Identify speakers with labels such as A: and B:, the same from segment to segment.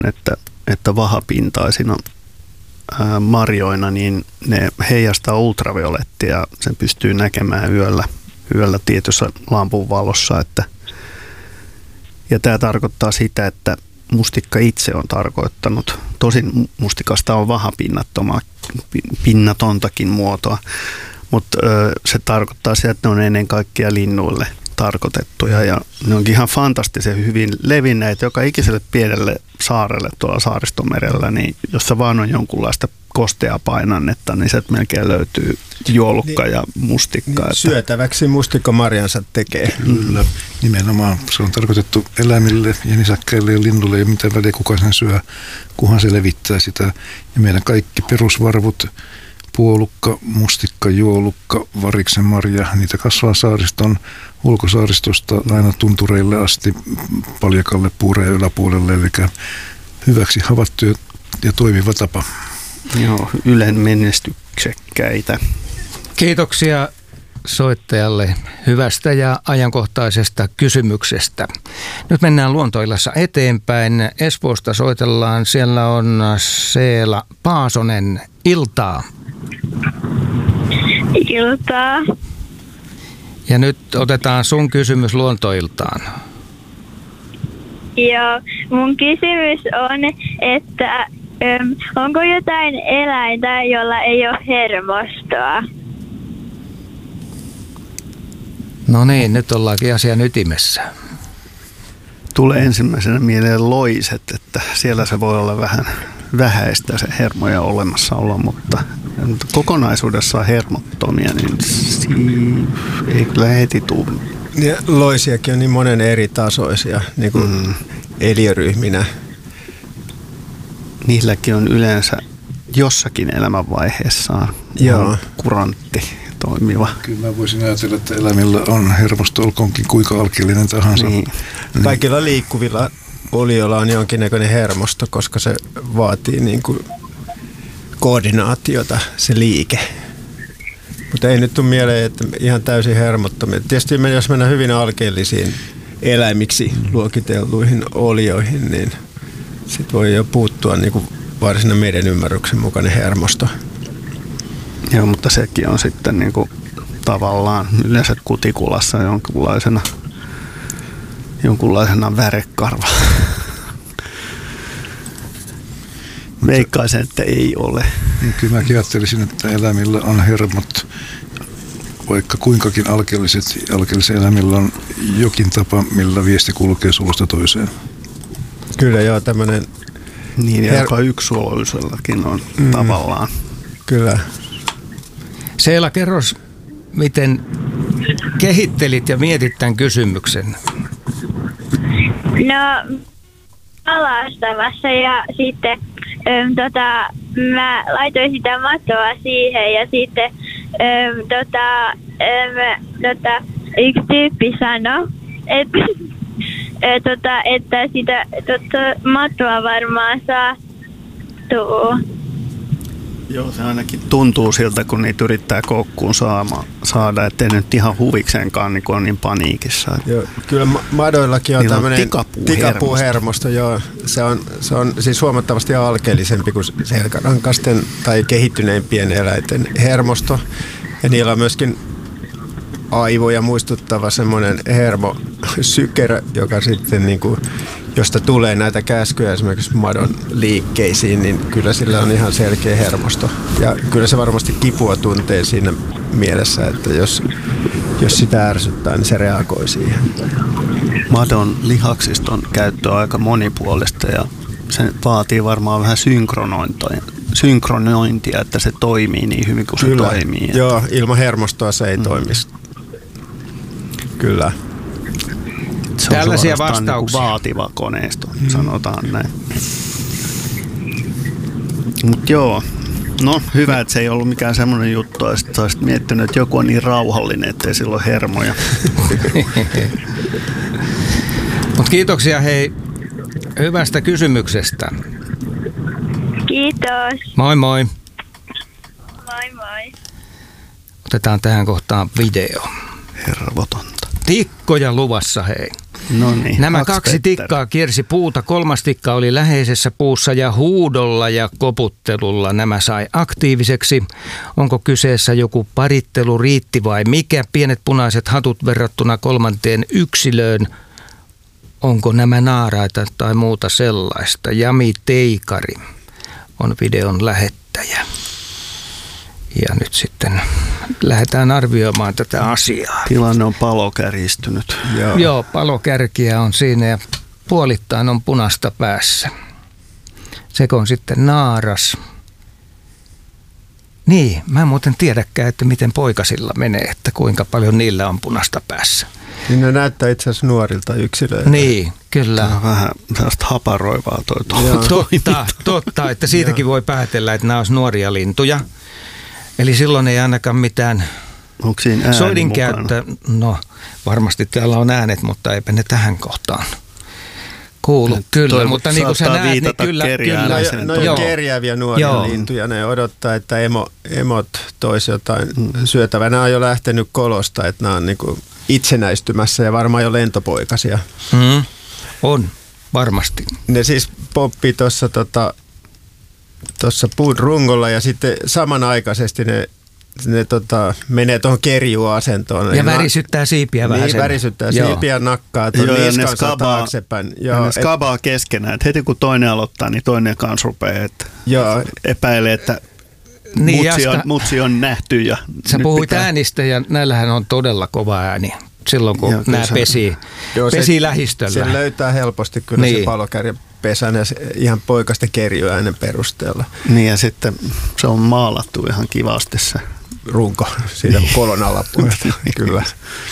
A: että vahapintaisina marjoina, niin ne heijastaa ultraviolettia. Sen pystyy näkemään yöllä tietyssä lampun valossa. Ja tämä tarkoittaa sitä, että mustikka itse on tarkoittanut, tosin mustikasta on pinnatontakin muotoa, mutta se tarkoittaa sitä, että ne on ennen kaikkea linnuille tarkoitettuja ja ne onkin ihan fantastisen hyvin levinneet joka ikiselle pienelle saarelle tuolla Saaristomerellä, niin jossa vaan on jonkunlaista kosteaa painannetta, niin sieltä melkein löytyy juolukka ja mustikka.
B: Niin, syötäväksi mustikkamarjansa tekee.
C: Kyllä, nimenomaan. Se on tarkoitettu eläimille ja nisäkkäille ja linnulle ja mitä väliä kuka sen syö, kunhan se levittää sitä. Ja meidän kaikki perusvarvut, puolukka, mustikka, juolukka, variksen marja, niitä kasvaa saariston ulkosaaristosta aina tuntureille asti Paljakalle, Puureen yläpuolelle, eli hyväksi havaittu ja toimiva tapa.
A: Joo, Ylen menestyksekkäitä.
D: Kiitoksia soittajalle hyvästä ja ajankohtaisesta kysymyksestä. Nyt mennään Luontoillassa eteenpäin. Espoosta soitellaan. Siellä on Seela Paasonen. Iltaa.
E: Iltaa.
D: Ja nyt otetaan sun kysymys Luontoiltaan.
E: Joo, mun kysymys on, että onko jotain eläintä, jolla ei ole hermostoa?
D: No niin, nyt ollaankin asian ytimessä.
A: Tulee ensimmäisenä mieleen loiset, että siellä se voi olla vähän vähäistä se hermoja olemassaolo, mutta kokonaisuudessaan hermottomia, niin ei kyllä heti tule.
B: Ja loisiakin on niin monen eri tasoisia, niin kuin eliöryhminä.
A: Niilläkin on yleensä jossakin elämänvaiheessaan kurantti toimiva.
C: Kyllä mä voisin ajatella, että eläimillä on hermosto, olkoonkin kuinka alkeellinen tahansa.
B: Niin. Kaikilla liikkuvilla olioilla on jonkinnäköinen hermosto, koska se vaatii niin kuin koordinaatiota, se liike. Mutta ei nyt tule mieleen, että ihan täysin hermottomia. Tietysti jos mennään hyvin alkeellisiin eläimiksi luokitelluihin olioihin, niin sitten voi jo puuttua niin kuin varsinainen meidän ymmärryksen mukainen hermosto.
A: Joo, mutta sekin on sitten niin kuin tavallaan yleensä kutikulassa jonkunlaisena värekarva. Veikkaisin, että ei ole.
C: Niin, kyllä mäkin ajattelisin, että eläimillä on hermot, vaikka kuinkakin alkeellisilla eläimillä on jokin tapa, millä viesti kulkee suusta toiseen.
B: Kyllä joo, tämmöinen.
A: Niin, joka yksuoloisellakin on tavallaan.
B: Kyllä.
D: Seela, kerros, miten kehittelit ja mietit tämän kysymyksen?
E: No, alastavassa ja sitten mä laitoin sitä mattoa siihen ja sitten yksi tyyppi sanoi, että sitä mattoa varmaan saattuu.
A: Joo, se ainakin tuntuu siltä, kun niitä yrittää koukkuun saada, ettei nyt ihan huvikseenkaan niin on niin paniikissa.
B: Joo, kyllä madoillakin on tämmöinen tikapuuhermosto. Joo, se on siis huomattavasti alkeellisempi kuin selkärankasten tai kehittyneimpien eläinten hermosto. Ja niillä on myöskin aivoja muistuttava semmoinen hermosykerö, joka sitten niin kuin, josta tulee näitä käskyjä esimerkiksi madon liikkeisiin, niin kyllä sillä on ihan selkeä hermosto. Ja kyllä se varmasti kipua tuntee siinä mielessä, että jos sitä ärsyttää, niin se reagoi siihen.
A: Madon lihaksiston käyttö on aika monipuolista ja se vaatii varmaan vähän synkronointia, että se toimii niin hyvin kuin
B: kyllä.
A: Se toimii.
B: Joo, ilman hermostoa se ei toimisi. Kyllä.
A: Se
D: tällaisia
A: on
D: vastauksia.
A: Niin vaativa koneisto, sanotaan näin. Mutta joo, no hyvä, että se ei ollut mikään semmoinen juttu, että sä olisit miettinyt, että joku on niin rauhallinen, ettei sillä ole hermoja.
D: Mut kiitoksia hei hyvästä kysymyksestä.
E: Kiitos.
D: Moi moi.
E: Moi moi.
D: Otetaan tähän kohtaan video.
A: Hervotonta.
D: Tikkoja luvassa hei.
A: No niin,
D: Nämä 2 tikkaa kiersi puuta, 3. tikka oli läheisessä puussa ja huudolla ja koputtelulla nämä sai aktiiviseksi. Onko kyseessä joku parittelu, riitti vai mikä? Pienet punaiset hatut verrattuna 3. yksilöön. Onko nämä naaraita tai muuta sellaista? Jami Teikari on videon lähettäjä. Ja nyt sitten lähdetään arvioimaan tätä asiaa.
A: Tilanne on palokärjistynyt.
D: Joo, palokärkiä on siinä ja puolittain on punaista päässä. Seko on sitten naaras. Niin, mä en muuten tiedäkään, että miten poikasilla menee, että kuinka paljon niillä on punaista päässä.
B: Niin ne näyttää itse asiassa nuorilta yksilöiltä.
D: Niin, kyllä.
A: Tämä on vähän sellaista haparoivaa toi
D: Totta, että siitäkin voi päätellä, että nämä olisi nuoria lintuja. Eli silloin ei ainakaan mitään soidinkäyttöä. No, varmasti täällä on äänet, mutta eipä ne tähän kohtaan kuulu. Kyllä, mutta niin kuin sä näet, niin kyllä.
B: Ne on kerjääviä nuoria lintuja. Ne odottaa, että emot toisi jotain syötävää. Nämä on jo lähtenyt kolosta, että nämä on niin kuin itsenäistymässä ja varmaan jo lentopoikasia.
D: On, varmasti.
B: Ne siis poppii tuossa puun rungolla ja sitten samanaikaisesti ne menee tuohon kerjuasentoon.
D: Ja värisyttää siipiä vähän.
B: Niin, värisyttää siipiä, nakkaa tuon niskansa taaksepäin.
A: Ja ne skabaa keskenään. Et heti kun toinen aloittaa, niin toinen kanssa rupeaa. Epäilee, että mutsi on nähty. Ja
D: sä puhuit äänistä ja näillähän on todella kova ääni. Silloin kun nämä pesii lähistöllä.
B: Se löytää helposti kyllä se palokärjen pesän ja ihan poikasten kerjuäänen perusteella.
A: Niin ja sitten se on maalattu ihan kivasti se
B: runko siitä polon alapuolesta. Kyllä.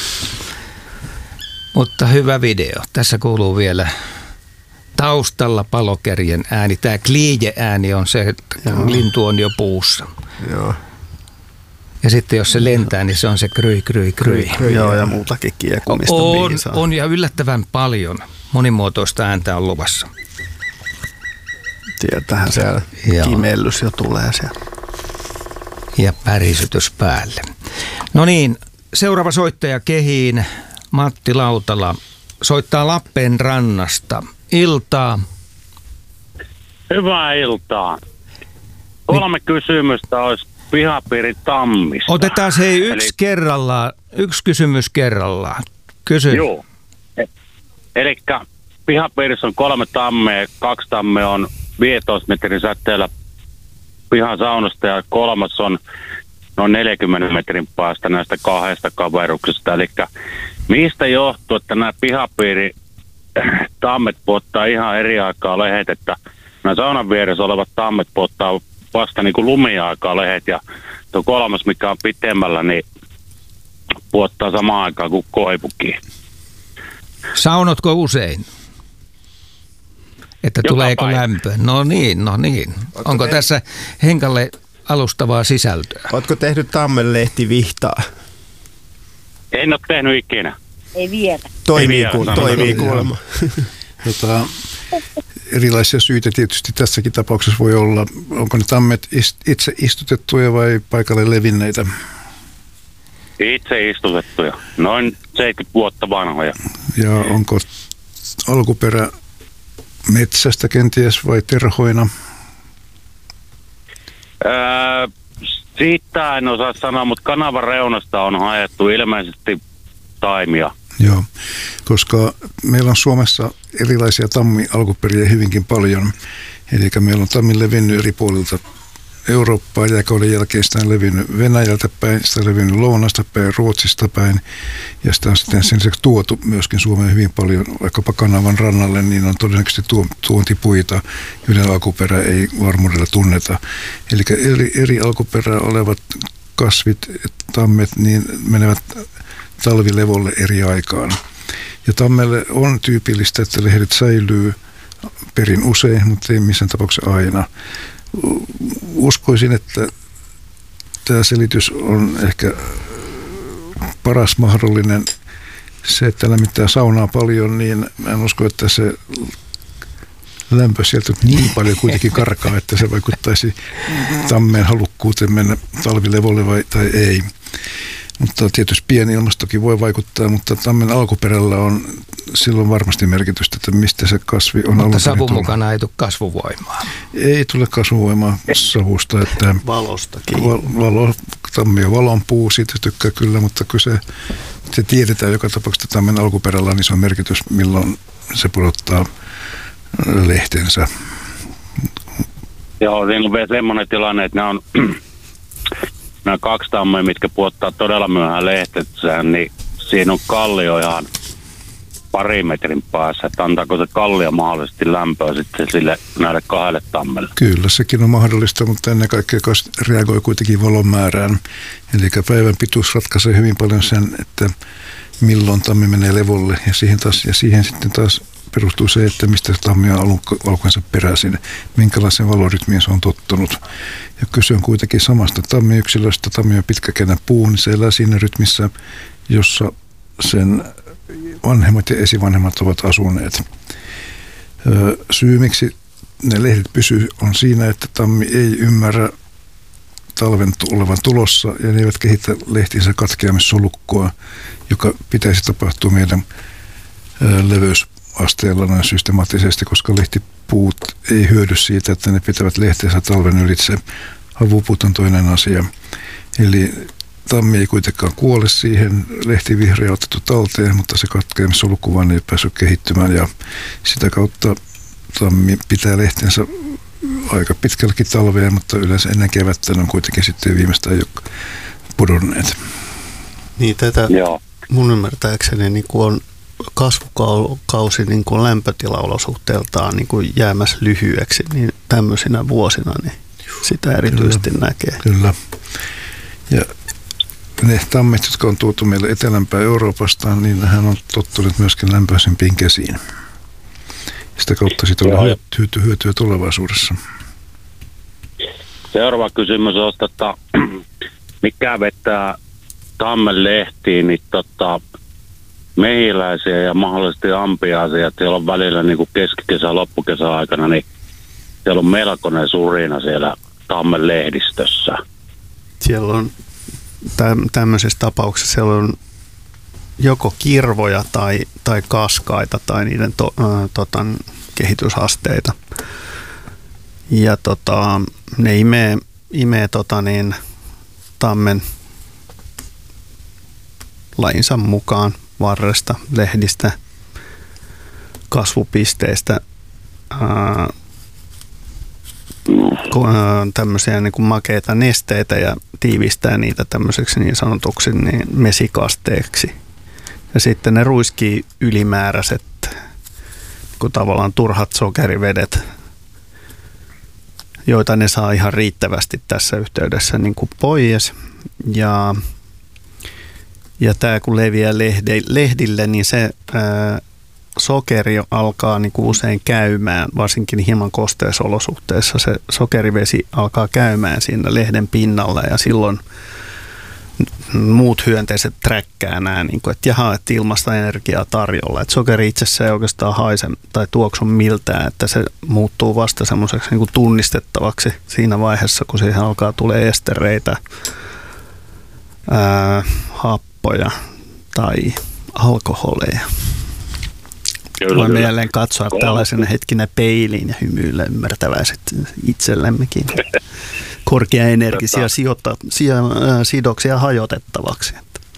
D: Mutta hyvä video. Tässä kuuluu vielä taustalla palokärjen ääni. Tämä kliije-ääni on se, että lintu on jo puussa.
B: Joo.
D: Ja sitten jos se lentää, niin se on se kryi.
A: Joo, ja muutakin kiekumista.
D: On ja yllättävän paljon. Monimuotoista ääntä on luvassa.
A: Tietäähän se kimellys jo tulee siellä.
D: Ja pärisytys päälle. No niin, seuraava soittaja kehiin. Matti Lautala soittaa Lappeenrannasta. Iltaa.
F: Hyvää iltaa. 3 kysymystä olisi pihapiiritammista.
D: Otetaan yksi kysymys kerrallaan. Kysy.
F: Joo. Elikkä pihapiirissä on 3 tammea, 2 tammea on 15 metrin säteellä pihan saunasta ja 3 on noin 40 metrin päästä näistä 2 kaveruksista. Elikkä mistä johtuu, että nämä pihapiiritammet puottaa ihan eri aikaa lehet, että nämä saunan vieressä olevat tammet puottaa vasta niin kuin lumiaikaa lehet ja tuo 3, mikä on pitemmällä, niin puottaa samaan aikaan kuin koivukin.
D: Saunotko usein? Että
F: Joka
D: tuleeko
F: päivä
D: lämpöä? No niin. Onko tässä Henkalle alustavaa sisältöä?
B: Ootko tehnyt tammenlehtivihtaa?
F: En ole tehnyt ikinä.
E: Ei vielä.
B: Toimii kuulemma.
C: Erilaisia syitä tietysti tässäkin tapauksessa voi olla. Onko ne tammet itse istutettuja vai paikalle levinneitä?
F: Itse istutettuja. Noin 70 vuotta vanhoja.
C: Ja onko alkuperä metsästä kenties vai terhoina?
F: Siitä en osaa sanoa, mutta kanavan reunasta on haettu ilmeisesti taimia.
C: Joo, koska meillä on Suomessa erilaisia tammi-alkuperiä hyvinkin paljon. Eli meillä on tammi levinnyt eri puolilta Eurooppaa, jääkauden jälkeen sitä on levinnyt Venäjältä päin, sitä on levinnyt Lounasta päin, Ruotsista päin. Ja sitä on sitten sen lisäksi tuotu myöskin Suomeen hyvin paljon, vaikkapa kanavan rannalle, niin on todennäköisesti tuontipuita, joiden alkuperä ei varmuudella tunneta. Eli eri alkuperää olevat kasvit, tammet, niin menevät talvilevolle eri aikaan. Ja tammelle on tyypillistä, että lehdet säilyy perin usein, mutta ei missään tapauksessa aina. Uskoisin, että tämä selitys on ehkä paras mahdollinen. Se, että lämmittää saunaa paljon, niin mä en usko, että se lämpö sieltä niin paljon kuitenkin karkaa, että se vaikuttaisi tammeen halukkuuteen mennä talvilevolle tai ei. Mutta tietysti pieni ilmastokin voi vaikuttaa, mutta tammen alkuperällä on silloin varmasti merkitystä, että mistä se kasvi on.
D: Mutta savun mukana ei tule kasvuvoimaa.
C: Ei tule kasvuvoimaa savusta. Että
A: valostakin.
C: Tammi on valon puu, siitä tykkää kyllä, mutta kyllä se tiedetään joka tapauksessa, että tammen alkuperällä on iso merkitys, milloin se pudottaa lehtensä.
F: Joo, siinä on vielä semmoinen tilanne, että nämä 2 tammea, mitkä puottaa todella myöhään lehtensään, niin siinä on kallio ihan pari metrin päässä, että antaako se kallio mahdollisesti lämpöä sitten näille 2 tammelle?
C: Kyllä, sekin on mahdollista, mutta ennen kaikkea reagoi kuitenkin valon määrään. Eli päivän pituus ratkaisee hyvin paljon sen, että milloin tammi menee levolle ja siihen sitten taas perustuu se, että mistä tammi on alkuensa peräisin, minkälaisen valorytmiin se on tottunut. Ja kyse on kuitenkin samasta tammiyksilöstä. Tammi on pitkäkänä puu, niin se elää siinä rytmissä, jossa sen vanhemmat ja esivanhemmat ovat asuneet. Syy, miksi ne lehdet pysyy, on siinä, että tammi ei ymmärrä talven olevan tulossa ja ne eivät kehitä lehtinsä katkeamissolukkoa, joka pitäisi tapahtua meidän leveysasteella noin systemaattisesti, koska lehtipuut ei hyödy siitä, että ne pitävät lehteensä talven ylitse. Havupuut on toinen asia. Eli tammi ei kuitenkaan kuole siihen, lehti vihreä otettu talteen, mutta se katkeamissolukku vaan ei päässyt kehittymään ja sitä kautta tammi pitää lehtensä aika pitkälläkin talveen, mutta yleensä ennen kevättä on kuitenkin sitten viimeistään jo pudonneet.
A: Niin tätä mun ymmärtääkseni niin kuin on kasvukausi niin kuin lämpötilaolosuhteeltaan niin kuin jäämässä lyhyeksi, niin tämmöisinä vuosina niin sitä erityisesti näkee.
C: Kyllä. Ja ne tammet, jotka on tuotu meille etelämpää Euroopasta, niin nehän on tottunut myöskin lämpöisempiin kesiin. Sitä kautta siitä on hyötyä tulevaisuudessa.
F: Seuraava kysymys on, että mikä vetää tammen lehtiin, niin mehiläisiä ja mahdollisesti ampiaisia, siellä on välillä niin kuin keskikesä, loppukesän aikana, niin siellä on melkoinen surina siellä tammen lehdistössä. Siellä
A: on tämmöisessä tapauksessa siellä on joko kirvoja tai kaskaita tai niiden kehitysasteita. Ja ne imee tammen lajinsa mukaan varresta, lehdistä, kasvupisteistä tämmöisiä niin kuin makeita nesteitä ja tiivistää niitä tämmöiseksi niin sanotuksi niin mesikasteeksi. Ja sitten ne ruiskii ylimääräiset kun tavallaan turhat sokerivedet, joita ne saa ihan riittävästi tässä yhteydessä niin kuin pois. Ja tämä kun leviää lehdille, niin se sokeri alkaa niin kuin usein käymään, varsinkin hieman kosteissa olosuhteissa. Se sokerivesi alkaa käymään siinä lehden pinnalla ja silloin muut hyönteiset träkkää nämä, niin kuin, että jaha, että ilmasta energiaa tarjolla. Että sokeri itsessään ei oikeastaan haise tai tuoksu miltään, että se muuttuu vasta semmoiseksi niin kuin tunnistettavaksi siinä vaiheessa, kun siihen alkaa tulee estereitä, happoja tai alkoholeja. Voimme mieleen katsoa tällaisena hetkinä peiliin ja hymyillä ymmärtäväiset itsellemmekin. Korkeaenergisiä sidoksia hajotettavaksi.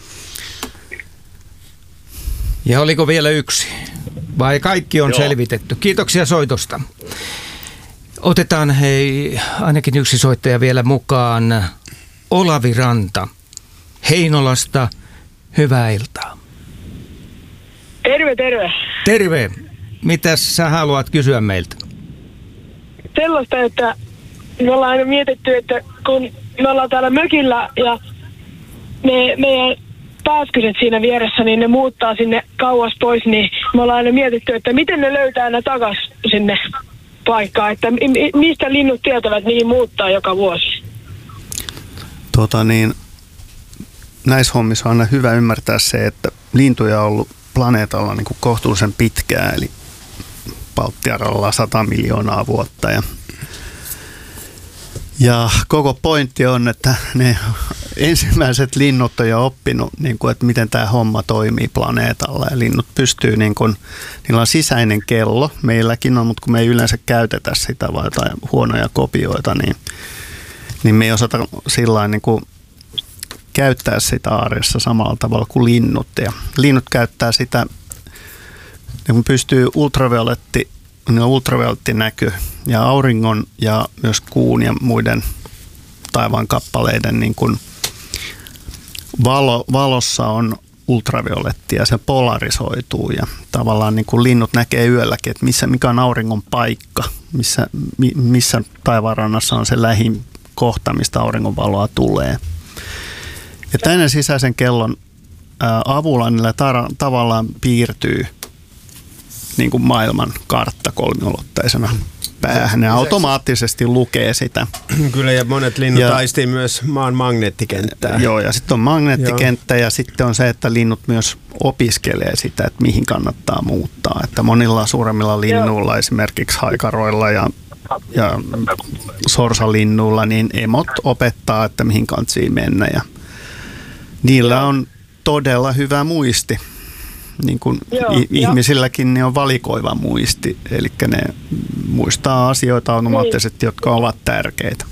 D: Ja oliko vielä yksi? Vai kaikki on selvitetty? Kiitoksia soitosta. Otetaan ainakin yksi soittaja vielä mukaan. Olavi Ranta Heinolasta. Hyvää iltaa.
G: Terve, terve.
D: Terve. Mitäs sä haluat kysyä meiltä?
G: Sellaista, että me ollaan aina mietitty, että kun me ollaan täällä mökillä ja meidän pääskyset siinä vieressä, niin ne muuttaa sinne kauas pois, niin me ollaan aina mietitty, että miten ne löytää ne takas sinne paikkaan, että mistä linnut tietävät, mihin muuttaa joka vuosi.
A: Näissä hommissa on aina hyvä ymmärtää se, että lintuja on ollut planeetalla niin kuin kohtuullisen pitkään, eli Palttiaralla 100 miljoonaa vuotta. Ja koko pointti on, että ne ensimmäiset linnut on jo oppinut, niin kuin, että miten tämä homma toimii planeetalla. Ja linnut pystyy, niin kuin, niillä on sisäinen kello, meilläkin on, mutta kun me ei yleensä käytetä sitä vai jotain huonoja kopioita, niin me ei osata sillain niin kuin käyttää sitä arjessa samalla tavalla kuin linnut. Ja linnut käyttää sitä, niin kun pystyy ultraviolettinäkö ja auringon ja myös kuun ja muiden taivaan kappaleiden niin kun valossa on ultravioletti ja se polarisoituu ja tavallaan niin kun linnut näkee yölläkin, että mikä on auringon paikka, missä taivaanrannassa on se lähin kohta, mistä auringonvaloa tulee. Ja tämän sisäisen kellon avulla niillä tavallaan piirtyy niin kuin maailman kartta kolmiulotteisena päähän. Ne automaattisesti lukee sitä.
B: Kyllä, ja monet linnut aistii myös maan magneettikenttää.
A: Joo, ja sitten on magneettikenttä, ja sitten on se, että linnut myös opiskelee sitä, että mihin kannattaa muuttaa. Että monilla suuremmilla linnuilla, esimerkiksi haikaroilla ja sorsalinnuilla, niin emot opettaa, että mihin kantsiin mennä, ja niillä on todella hyvä muisti. Niin kuin ihmisilläkin niin on valikoiva muisti, eli ne muistaa asioita automaattisesti, jotka ovat tärkeitä.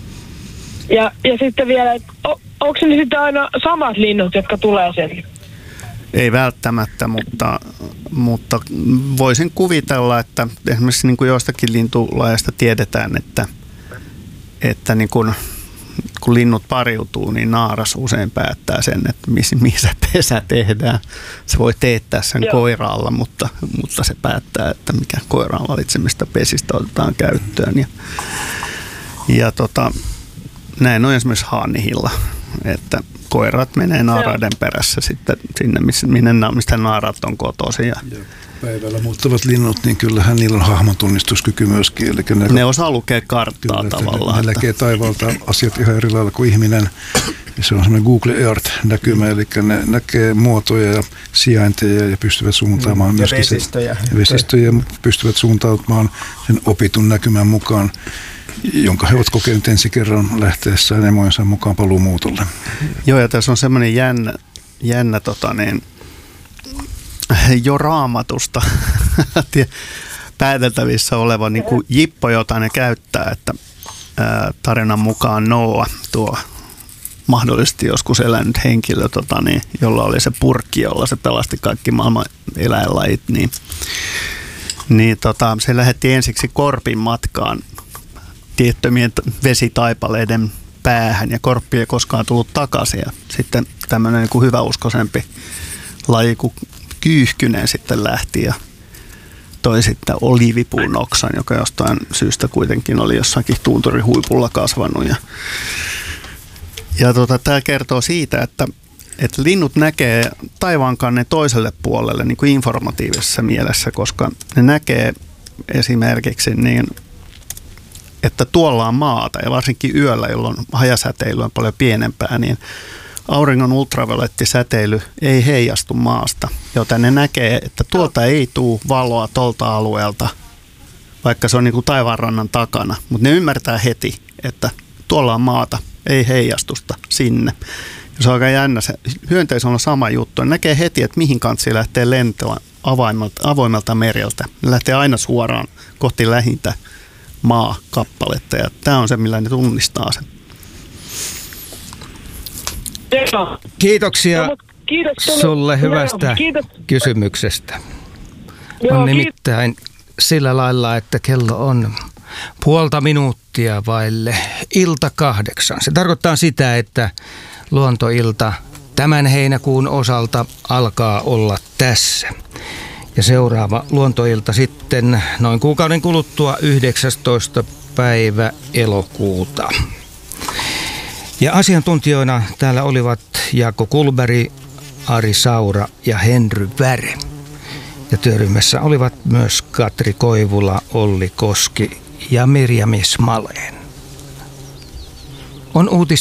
G: Ja sitten vielä, onko ne sitten aina samat linnut, jotka tulee sieltä?
A: Ei välttämättä, mutta voisin kuvitella, että esimerkiksi niin kuin joistakin lintulajeista tiedetään, että niin kuin kun linnut pariutuu, niin naaras usein päättää sen, että missä pesä tehdään. Se voi teettää sen koiraalla, mutta se päättää, että mikä koiraan valitsemista pesistä otetaan käyttöön. Ja näin on esimerkiksi haanihilla, että koirat menee naaraiden perässä sitten sinne, mistä naarat on kotoisin. Ja
C: päivällä muuttavat linnut, niin kyllähän niillä on hahmotunnistuskyky myöskin. Eli
A: ne osaa lukea karttaa kyllä, tavallaan.
C: Ne näkee taivaalta asiat ihan eri lailla kuin ihminen. Ja se on semmoinen Google Earth-näkymä, eli ne näkee muotoja ja sijainteja ja pystyvät suuntaamaan myöskin vesistöjä pystyvät suuntautumaan sen opitun näkymän mukaan, jonka he ovat kokeneet ensi kerran lähteessään emojensa mukaan paluumuutolle.
A: Joo, ja tässä on semmoinen jännä jo Raamatusta pääteltävissä oleva niin kuin jippo, jota ne käyttää, että tarinan mukaan Noa, tuo mahdollisesti joskus elänyt henkilö, jolla oli se purkki, jolla se pelasti kaikki maailman eläinlajit, niin se lähetti ensiksi korpin matkaan tiettömien vesitaipaleiden päähän, ja korppi ei koskaan tullut takaisin. Ja sitten tämmöinen niin kuin hyväuskoisempi laji kuin kyyhkynen sitten lähti ja toi sitten oliivipuun oksan, joka jostain syystä kuitenkin oli jossakin tunturihuipulla kasvanut. Ja tämä kertoo siitä, että linnut näkee taivaankannen toiselle puolelle niin kuin informatiivisessa mielessä, koska ne näkee esimerkiksi niin, että tuolla on maata, ja varsinkin yöllä, jolloin hajasäteily on paljon pienempää, niin auringon ultraviolettisäteily ei heijastu maasta, joten ne näkee, että tuolta ei tule valoa tuolta alueelta, vaikka se on niin kuin taivaanrannan takana. Mutta ne ymmärtää heti, että tuolla on maata, ei heijastusta sinne. Ja se on aika jännä. Se hyönteisellä on sama juttu. Ne näkee heti, että mihin kantsiin lähtee lentoa avoimelta mereltä. Ne lähtee aina suoraan kohti lähintä maakappaletta, ja tämä on se, millä ne tunnistaa sen.
D: Kiitoksia sulle hyvästä kysymyksestä. On nimittäin sillä lailla, että kello on 0,5 minuuttia vaille 7:00. Se tarkoittaa sitä, että luontoilta tämän heinäkuun osalta alkaa olla tässä. Ja seuraava luontoilta sitten noin kuukauden kuluttua 19. päivä elokuuta. Ja asiantuntijoina täällä olivat Jaakko Kullberg, Ari Saura ja Henry Väre. Ja työryhmässä olivat myös Katri Koivula, Olli Koski ja Mirjam Ismaleen. On